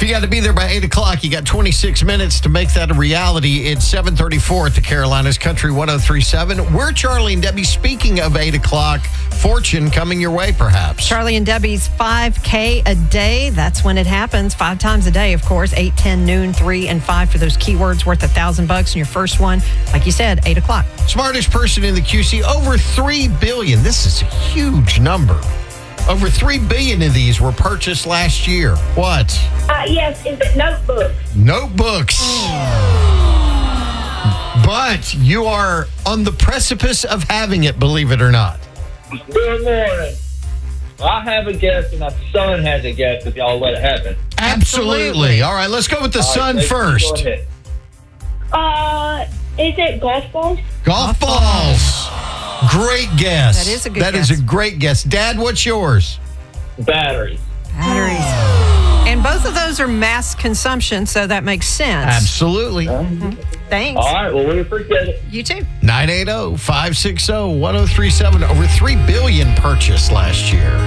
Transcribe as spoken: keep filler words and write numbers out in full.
You got to be there by eight o'clock. You got twenty-six minutes to make that a reality. It's seven thirty-four at the Carolinas Country one oh three point seven. We're Charlie and Debbie. Speaking of eight o'clock, fortune coming your way, perhaps. Charlie and Debbie's five K a day. That's when it happens. Five times a day, of course. eight, ten, noon, three, and five for those keywords worth a thousand bucks. And your first one, like you said, eight o'clock. Smartest person in the Q C, over three billion. This is a huge number. Over three billion of these were purchased last year. What? Uh, yes, is it notebooks? Notebooks. But you are on the precipice of having it, believe it or not. Good morning. I have a guess, and my son has a guess if y'all let it happen. Absolutely. Absolutely. All right, let's go with the All right, sun let's- first. Go ahead. Uh, is it golf balls? Golf balls. Great guess. That is a good That is guess. a great guess. Dad, what's yours? Batteries. Batteries. And both of those are mass consumption, so that makes sense. Absolutely. Thanks. All right, well, we appreciate it. You too. nine eight zero, five six zero, one zero three seven. Over three billion purchased last year.